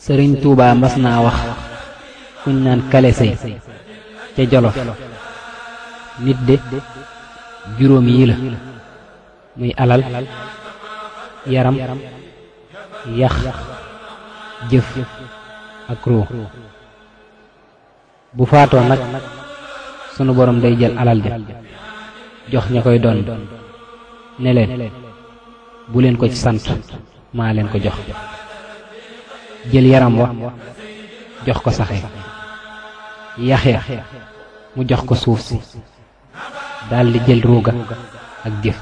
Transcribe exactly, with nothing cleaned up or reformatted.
sëriñ Tuubaa mas naa wax kuñ naan kale sëy ca Jolof nit de juróom yi la muy alal yaram yax jëf ak ruu bu faatoo nag sunu borom day jël alal ja jox ña koy doon ne leen bu leen ko ci sant maa leen ko jox jël yaram wa jox ko saxe yaxe mu jox ko suuf si daldi jël ruuga ak jëf